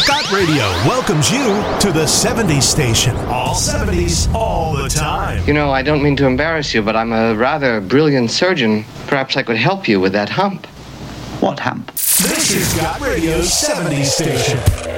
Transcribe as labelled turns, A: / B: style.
A: Got Radio welcomes you to the 70s station. All 70s, all the time.
B: You know, I don't mean to embarrass you, but I'm a rather brilliant surgeon. Perhaps I could help you with that hump.
C: What hump?
A: This is Got Radio's 70s station.